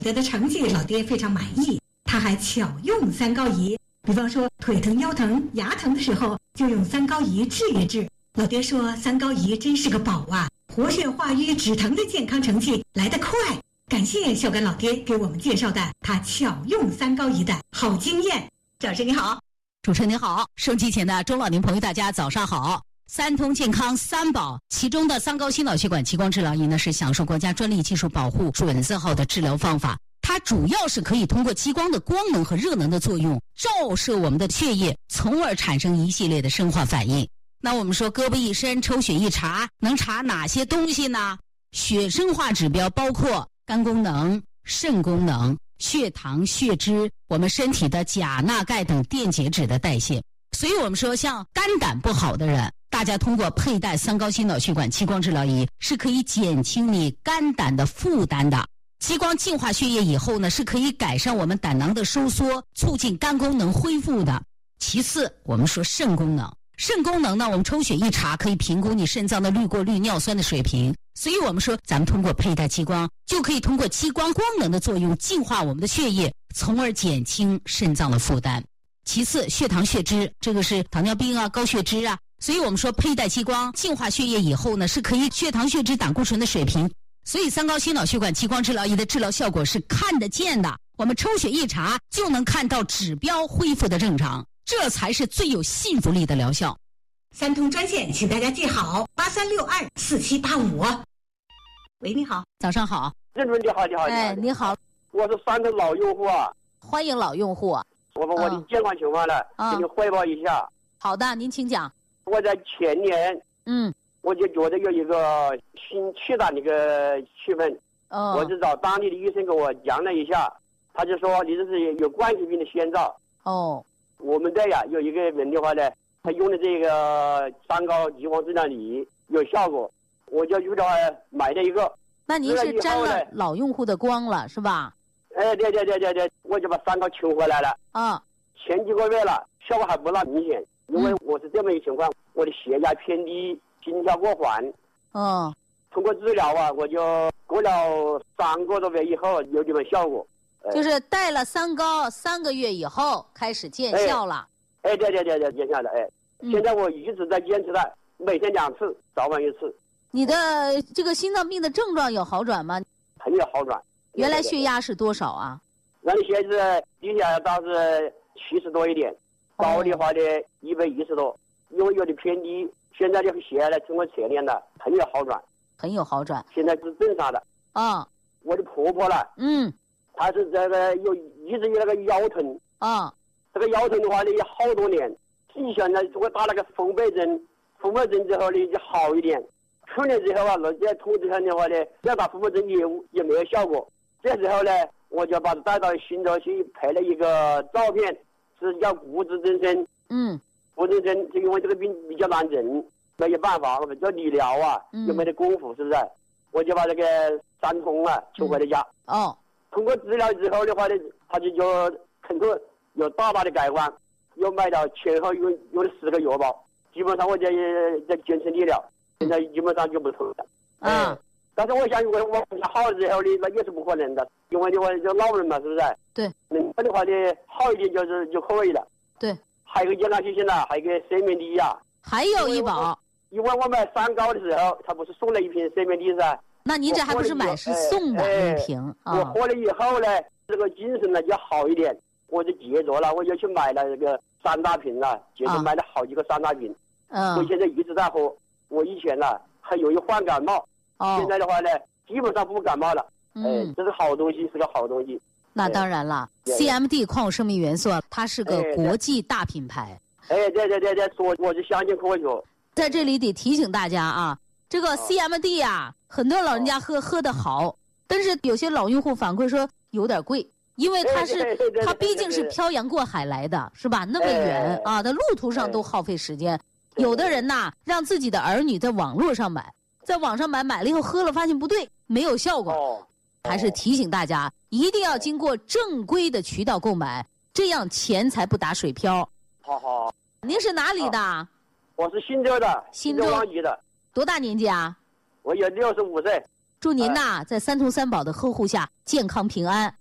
得的成绩老爹非常满意，他还巧用三高仪，比方说腿疼、腰疼、牙疼的时候就用三高仪治一治。老爹说三高仪真是个宝啊，活血化瘀止疼的健康成绩来得快。感谢孝感老爹给我们介绍的他巧用三高仪的好经验。赵师你好。 主持人您好，收机前的中老年朋友大家早上好。三通健康三宝，其中的三高心脑血管激光治疗仪呢是享受国家专利技术保护准字号的治疗方法，它主要是可以通过激光的光能和热能的作用照射我们的血液，从而产生一系列的生化反应。那我们说胳膊一伸抽血一查，能查哪些东西呢？血生化指标包括肝功能、肾功能、血糖、血脂，我们身体的钾、钠、钙等电解质的代谢。所以我们说像肝胆不好的人，大家通过佩戴三高心脑血管激光治疗仪是可以减轻你肝胆的负担的。激光净化血液以后呢，是可以改善我们胆囊的收缩，促进肝功能恢复的。其次我们说肾功能，肾功能呢，我们抽血一查可以评估你肾脏的滤过率、尿酸的水平。所以我们说咱们通过佩戴激光就可以通过激光光能的作用净化我们的血液，从而减轻肾脏的负担。其次血糖血脂，这个是糖尿病啊、高血脂啊，所以我们说佩戴激光净化血液以后呢，是可以血糖血脂胆固醇的水平。所以三高心脑血管激光治疗仪的治疗效果是看得见的，我们抽血一查就能看到指标恢复的正常，这才是最有信服力的疗效。 三通专线请大家记好83624785。喂，你好。 早上好。 任主任你好，你好。 哎，你好。 我是三通老用户啊。 欢迎老用户。 我把我的健康情况呢，给你汇报一下。 好的，您请讲。 我在前年，我就觉得有一个心气短的一个气氛，我就找当地的医生给我量了一下，他就说你这是有冠心病的先兆。我们这呀有一个人的话呢，他用的这个三高激光治疗仪有效果，我就去了买了一个。 那您是沾了老用户的光了是吧？ 哎，对，我就把三高求回来了。前几个月了，效果还不大明显，因为我是这么一个情况，我的血压偏低，心跳过缓。通过治疗啊，我就过了3个多月以后有点效果。 就是戴了三高3个月以后开始见效了。 对，见效了。现在我一直在坚持的，每天2次，早晚1次。你的这个心脏病的症状有好转吗？ 很有好转。 原来血压是多少啊？ 原来血压是低下倒是70多一点，高的话呢110多，因为有点偏低。现在的血压呢，通过测验了，很有好转。 很有好转。 现在是正常的。我的婆婆了，她是这个一直有那个腰疼。这个腰疼的话呢，有好多年。以前呢，我打那个风背针之后呢就好一点。去年之后啊，人家通知他的话呢，要打风背针也没有效果。这时候呢，我就把他带到新州去拍了一个照片，是叫骨质增生。骨质增生，因为这个病比较难诊，没有办法，叫理疗啊，又没得功夫，是不是？我就把这个三通啊求回了家。通过治疗之后的话呢，他就很多有大的改观，又买到前后用了10个药包，基本上我在坚持力了，现在基本上就不痛了。但是我想，如果我好了之后呢，那也是不可能的，因为的话就老人嘛，是不是？ 对。 能的话呢，好一点就可以了。 对。 还有一个健康信息呢，还有一个生命第一啊。 还有一宝。 因为我买三高的时候，他不是送了一瓶生命第一噻？ 那您这还不是买，是送的那瓶。 我喝了以后呢，这个精神呢就好一点，我就接着了，我就去买了这个3大瓶了，接着买了好几个3大瓶。我现在一直在喝。我以前呢很容易患感冒。现在的话呢，基本上不感冒了。这是好东西，是个好东西。 那当然了，CMD 矿物生命元素，它是个国际大品牌。 对，我就相信科学。 在这里得提醒大家啊，这个 CMD 啊，很多老人家喝得好，但是有些老用户反馈说有点贵，因为它毕竟是漂洋过海来的，是吧？那么远啊，在路途上都耗费时间。有的人呐，让自己的儿女在网络上买。在网上买了以后喝了发现不对，没有效果。还是提醒大家一定要经过正规的渠道购买，这样钱才不打水漂。 好。 您是哪里的？ 我是新州的， 新州王集的。 多大年纪啊？ 我有65岁。 祝您呐，在三通三宝的呵护下健康平安。